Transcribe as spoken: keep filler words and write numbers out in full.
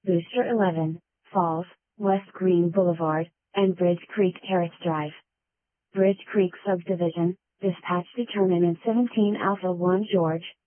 Booster eleven, Falls, West Green Boulevard, and Bridge Creek Terrace Drive. Bridge Creek Subdivision, Dispatch Determinant seventeen Alpha one George,